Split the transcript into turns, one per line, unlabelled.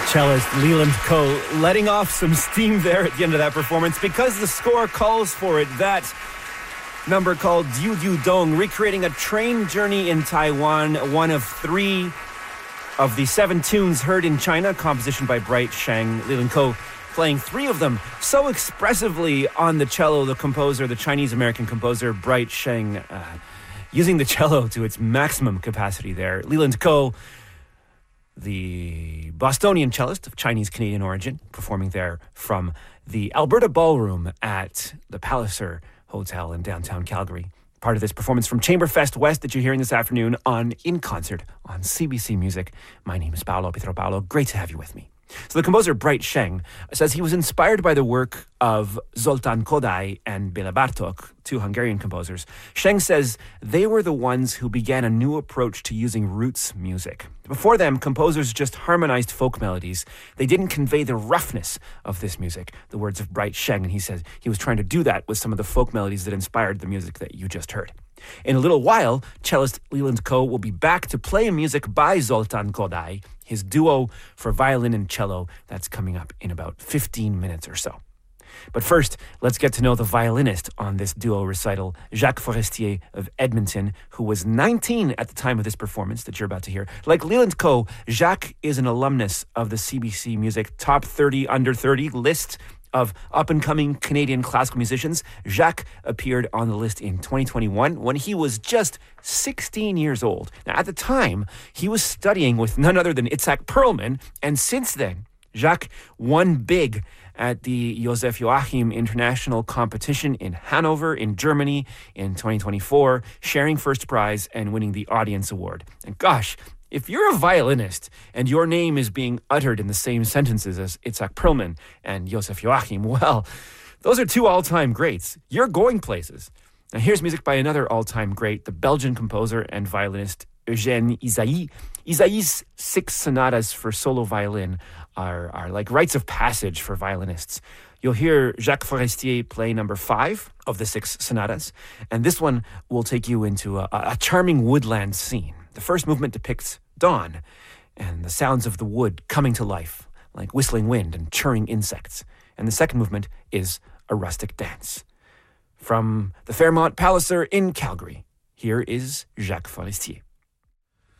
Cellist Leland Ko letting off some steam there at the end of that performance because the score calls for it. That number called Diu Diu Dong, recreating a train journey in Taiwan, one of 3 of the 7 tunes heard in China, composition by Bright Sheng. Leland Ko playing 3 of them so expressively on the cello. The composer, the Chinese-American composer Bright Sheng, using the cello to its maximum capacity there. Leland Ko, the Bostonian cellist of Chinese-Canadian origin, performing there from the Alberta Ballroom at the Palliser Hotel in downtown Calgary. Part of this performance from Chamberfest West that you're hearing this afternoon on In Concert on CBC Music. My name is Paolo Pietro Paolo. Great to have you with me. So the composer Bright Sheng says he was inspired by the work of Zoltán Kodály and Béla Bartók, 2 Hungarian composers. Sheng says they were the ones who began a new approach to using roots music. Before them, composers just harmonized folk melodies. They didn't convey the roughness of this music, the words of Bright Sheng, and he says he was trying to do that with some of the folk melodies that inspired the music that you just heard. In a little while, cellist Leland Ko will be back to play music by Zoltán Kodály, his duo for violin and cello. That's coming up in about 15 minutes or so. But first, let's get to know the violinist on this duo recital, Jacques Forestier of Edmonton, who was 19 at the time of this performance that you're about to hear. Like Leland Ko, Jacques is an alumnus of the CBC Music Top 30 Under 30 list of up-and-coming Canadian classical musicians. Jacques appeared on the list in 2021 when he was just 16 years old. Now, at the time, he was studying with none other than Itzhak Perlman, and since then, Jacques won big at the Josef Joachim International Competition in Hanover, in Germany, in 2024, sharing first prize and winning the Audience Award. And gosh, if you're a violinist and your name is being uttered in the same sentences as Itzhak Perlman and Josef Joachim, well, those are 2 all-time greats. You're going places. Now here's music by another all-time great, the Belgian composer and violinist Eugène Ysaÿe. Ysaÿe's 6 sonatas for solo violin are like rites of passage for violinists. You'll hear Jacques Forestier play number 5 of the 6 sonatas, and this one will take you into a charming woodland scene. The first movement depicts dawn and the sounds of the wood coming to life, like whistling wind and churring insects. And the second movement is a rustic dance. From the Fairmont Palliser in Calgary, here is Jacques Forestier.